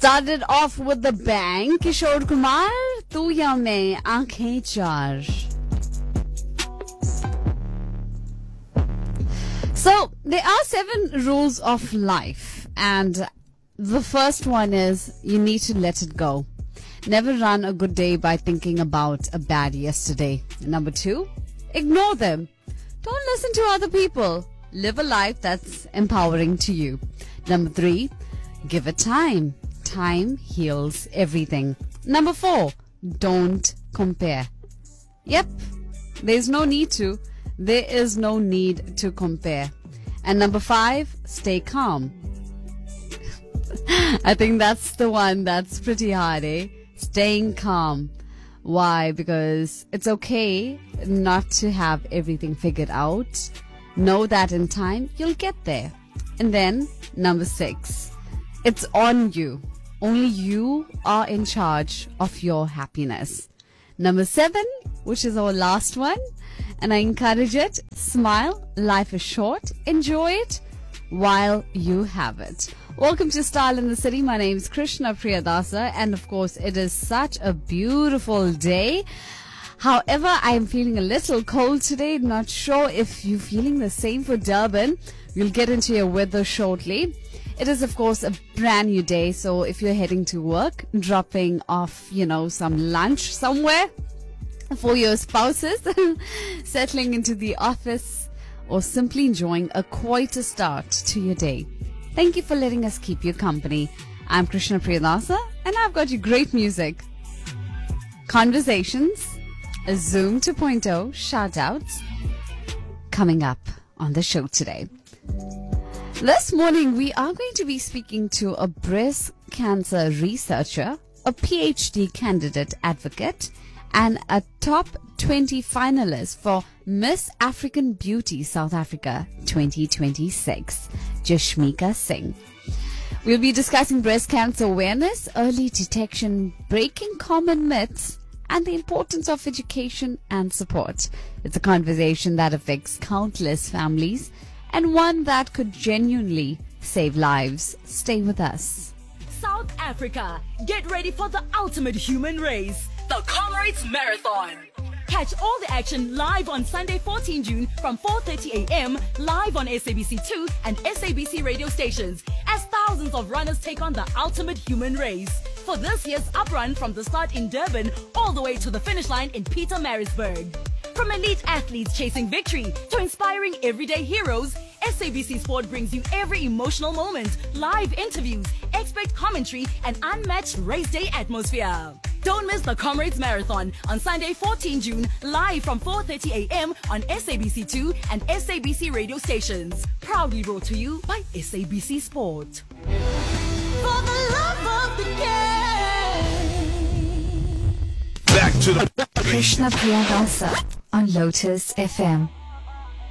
Started off with the bang. Kishore Kumar, Tu Ya Main, Aankhein Char. So, there are 7 rules of life, and the first one is you need to let it go. Never run a good day by thinking about a bad yesterday. Number 2, ignore them. Don't listen to other people. Live a life that's empowering to you. Number 3, give it time. Time heals everything. Number 4, don't compare. Yep, there's no need to. There is no need to compare. And number 5, stay calm. I think that's the one that's pretty hard, eh? Staying calm. Why? Because it's okay not to have everything figured out. Know that in time you'll get there. And then number 6, it's on you. Only you are in charge of your happiness. Number 7, which is our last one, and I encourage it, smile. Life is short. Enjoy it while you have it. Welcome to Style in the City. My name is Krishna Priyadasa, and of course it is such a beautiful day. However, I am feeling a little cold today. Not sure if you're feeling the same for Durban. We'll get into your weather shortly. It is, of course, a brand new day. So if you're heading to work, dropping off, some lunch somewhere for your spouses, settling into the office, or simply enjoying a quieter start to your day, thank you for letting us keep you company. I'm Krishna Priyadasa, and I've got you great music, conversations, a Zoom 2.0, shout-outs, coming up on the show today. This morning, we are going to be speaking to a breast cancer researcher, a PhD candidate advocate, and a top 20 finalist for Miss African Beauty South Africa 2026, Jashmika Singh. We'll be discussing breast cancer awareness, early detection, breaking common myths, and the importance of education and support. It's a conversation that affects countless families and one that could genuinely save lives. Stay with us. South Africa, get ready for the ultimate human race, the Comrades Marathon. Catch all the action live on Sunday 14 June from 4:30 a.m. live on SABC2 and SABC radio stations as thousands of runners take on the ultimate human race. For this year's uprun from the start in Durban all the way to the finish line in Pietermaritzburg. From elite athletes chasing victory to inspiring everyday heroes, SABC Sport brings you every emotional moment, live interviews, expert commentary, and unmatched race day atmosphere. Don't miss the Comrades Marathon on Sunday 14 June, live from 4:30 a.m. on SABC2 and SABC radio stations. Proudly brought to you by SABC Sport. For the love of the game. Back to the Krishna Priyadasa on Lotus FM.